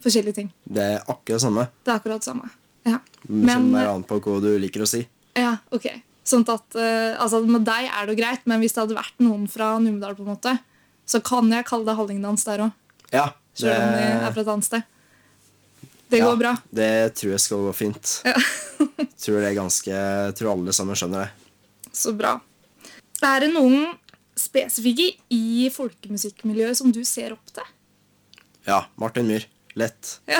forskjellige ting. Det akkurat det samme. Det akkurat det samme, ja. Men mer an på hva du liker å si. Ja, ok. Sånn at, altså med deg det jo greit, men hvis det hadde vært noen fra Numedal på en måte, så kan jeg kalle det hallingdans der også. Ja. Selv om det fra et annet sted. Det går bra. Det tror jeg skal gå fint. Ja. tror alle sammen skjønner det. Så bra. Det noen spesifikke i folkemusikkmiljøet som du ser opp til? Ja, Martin Myhr. Lett. Ja.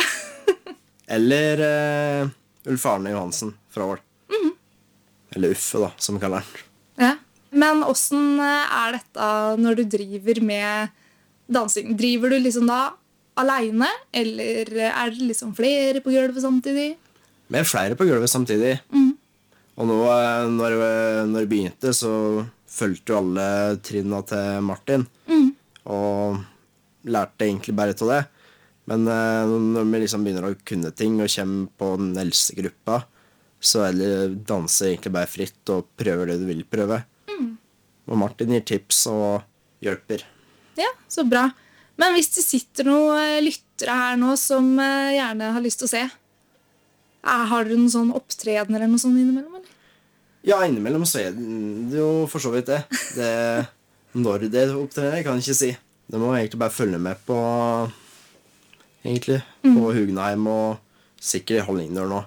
Eller Ulf Arne Johansen fra Ål. Eller Uffe da, som vi kaller den. Ja. Men hvordan dette når du driver med dansing? Driver du liksom da alene, eller det liksom flere på gulvet samtidig? Vi flere på gulvet samtidig. Og nå, når jeg begynte, så følte jo alle trinnene til Martin. Og lærte egentlig bare til det. Men når vi liksom begynner å kunne ting og kommer på den eldste gruppa, så det danser egentlig bare fritt og prøver det du vil prøve. Og Martin gir tips og hjelper. Ja, så bra. Men hvis det sitter noen lyttere her nå som gjerne har lyst til å se, har dere noen sånn opptreden eller noe sånt innimellom, eller? Ja, innimellom så det jo for så vidt det. Når det opptrener, kan jeg ikke si. Det må egentlig bare følge med på, egentlig, på Hugenheim og sikkert i Hallingdal nå.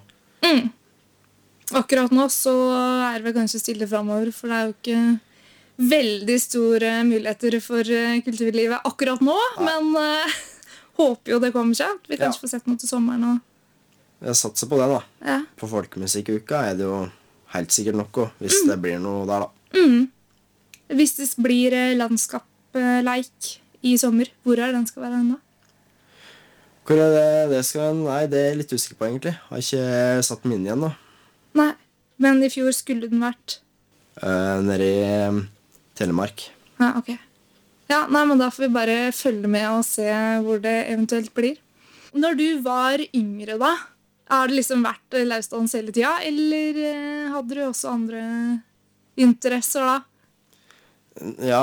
Akkurat nå så det vel kanskje stille fremover, for det jo ikke veldig store muligheter for kulturlivet akkurat nå, men håper jo det kommer seg. Vi kanskje får sett noe til sommeren. Jeg satser på det da. Ja. På folkemusikkuka det jo helt sikkert noe, hvis det blir noe der da. Hvis det blir landskapleik i sommer, hvor den skal være enda? Hvor det skal være? Nei, det jeg litt usikker på egentlig. Har ikke satt min igjen da. Nei, men i fjor skulle den vært? Nede i Telemark. Ja, ok. Ja, nei, men da får vi bare følge med og se hvor det eventuelt blir. Når du var yngre da, har det liksom vært lausdans hele tida, eller hadde du også andre interesser da? Ja,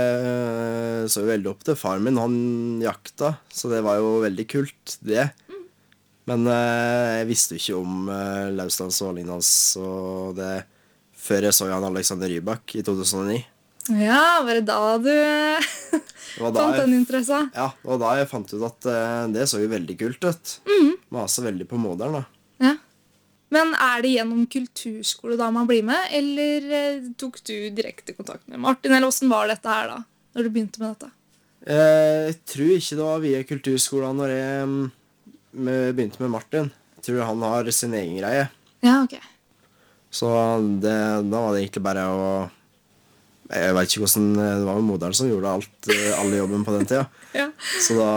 jeg så jo veldig opp til faren min. Han jakta, så det var jo veldig kult, det. Men jeg visste jo ikke om lausdans og hallingdans og det før jeg så Jan Alexander Rybak i 2009. Ja, var det da du fant den interessa? Ja, det var da jeg fant ut at det så jo veldig kult ut. Maset veldig på moderen da. Ja. Men det gjennom kulturskole da man blir med, eller tok du direkte kontakt med Martin, eller hvordan var dette her da, når du begynte med dette? Jeg tror ikke det var via kulturskolen når jeg begynte med Martin. Jeg tror han har sin egen greie. Ja, ok. Så da var det egentlig bare å... Jeg vet ikke hvordan... Det var jo moderen som gjorde alle jobben på den tida. Ja. Så da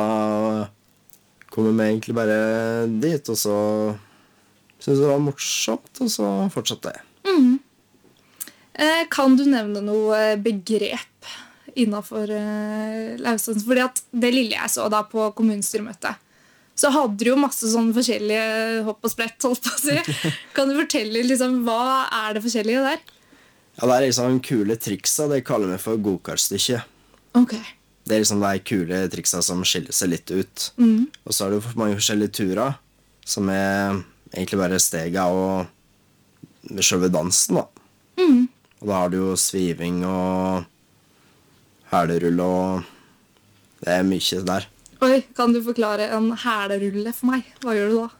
kom vi egentlig bare dit, og så syntes det var morsomt, og så fortsatte jeg. Kan du nevne noe begrep innenfor lausdans? Fordi at det lille jeg så da på kommunestyremøtet, så hadde du jo masse sånne forskjellige hopp og sprett, holdt på å si. Kan du fortelle liksom, hva det forskjellige der? Ja, det liksom kule triksa, det kaller vi for go-kart-stykke. Ok. Det liksom de kule triksa som skiller seg litt ut. Og så det jo mange forskjellige turer, som egentlig bare stega og selve dansen da. Og da har du jo sviving og hælerull og det mye der. Oi, kan du forklare en hælerulle for meg? Hva gjør du da?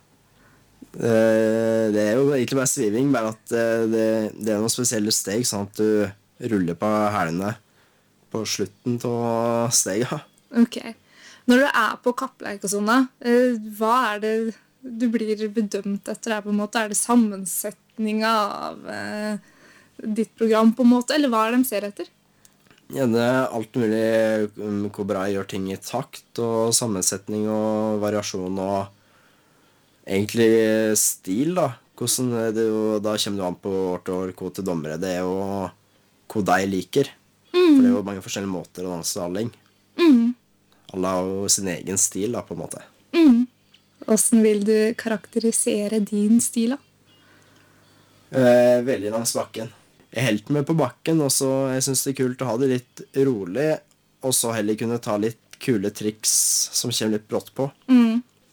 Det jo egentlig bare sviving, bare at det noen spesielle steg, sånn at du ruller på hælene på slutten av stega. Ok. Når du på kappleik og sånn da, hva det du blir bedømt etter her på en måte? Det sammensetningen av ditt program på en måte, eller hva de ser etter? Ja, det alt mulig hvor bra jeg gjør ting i takt og sammensetning og variasjon og egentlig stil da. Hvordan det jo, da kommer du an på år til år hva til dommere det jo hva de liker. For det jo mange forskjellige måter å danse alling. Alle har jo sin egen stil da, på en måte. Hvordan vil du karakterisere din stil da? Veldig langs bakken. Jeg helt med på bakken, og så jeg synes det kult å ha det litt rolig, og så heller kunne ta litt kule triks som kommer litt brått på.